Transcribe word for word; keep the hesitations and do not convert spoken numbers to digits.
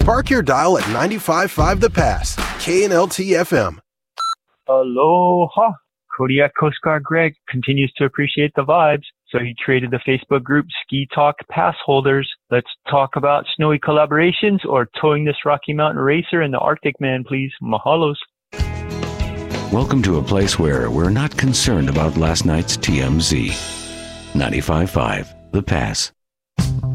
Park your dial at ninety-five point five The Pass, K N L T F M. Aloha. Kodiak Coast Guard Greg continues to appreciate the vibes, so he created the Facebook group Ski Talk Pass Holders. Let's talk about snowy collaborations or towing this Rocky Mountain racer in the Arctic, man, please. Mahalos. Welcome to a place where we're not concerned about last night's T M Z. ninety-five point five The Pass.